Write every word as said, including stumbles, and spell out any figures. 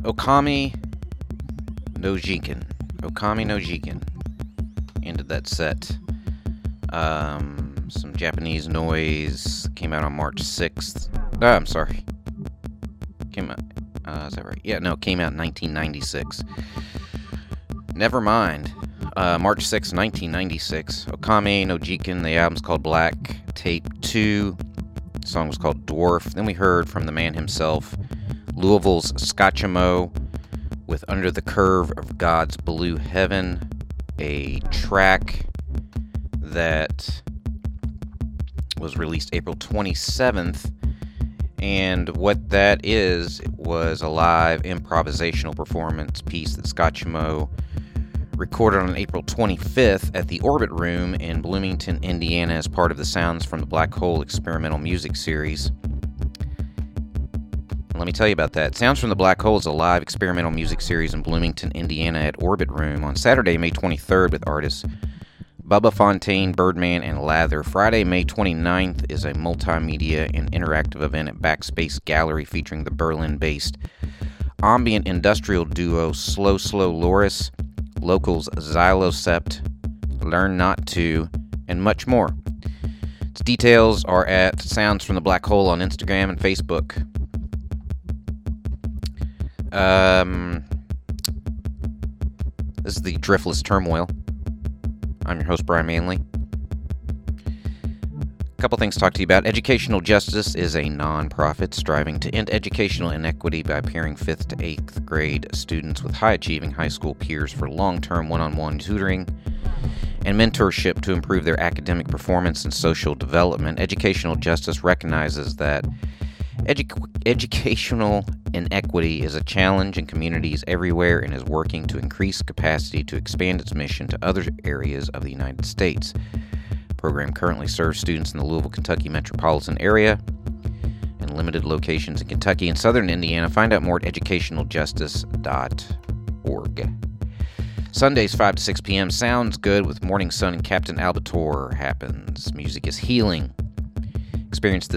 Okami no Jiken. Okami no Jiken. Ended that set. Um, some Japanese noise came out on March sixth. Oh, I'm sorry. Came out. Uh, is that right? Yeah, no, came out in nineteen ninety-six. Never mind. Uh, March sixth, nineteen ninety-six. Okami no Jiken. The album's called Black Tape two. The song was called Dwarf. Then we heard from the man himself, Louisville's Scotchamo, with Under the Curve of God's Blue Heaven, a track that was released April twenty-seventh. And what that is, was a live improvisational performance piece that Scotchamo recorded on April twenty-fifth at the Orbit Room in Bloomington, Indiana, as part of the Sounds from the Black Hole experimental music series. Let me tell you about that. Sounds from the Black Hole is a live experimental music series in Bloomington, Indiana at Orbit Room on Saturday, May twenty-third with artists Bubba Fontaine, Birdman, and Lather. Friday, May twenty-ninth is a multimedia and interactive event at Backspace Gallery featuring the Berlin-based ambient industrial duo Slow Slow Loris, locals Xylocept, Learn Not To, and much more. Its details are at Sounds from the Black Hole on Instagram and Facebook. Um, this is the Driftless Turmoil. I'm your host, Brian Manley. A couple things to talk to you about. Educational Justice is a non-profit striving to end educational inequity by pairing fifth to eighth grade students with high-achieving high school peers for long-term one-on-one tutoring and mentorship to improve their academic performance and social development. Educational Justice recognizes that edu- educational inequity is a challenge in communities everywhere and is working to increase capacity to expand its mission to other areas of the United States. The program currently serves students in the Louisville, Kentucky metropolitan area and limited locations in Kentucky and southern Indiana. Find out more at educational justice dot org. Sundays, five to six p.m. Sounds Good with Morning Sun and Captain Albator happens. Music is healing. Experience the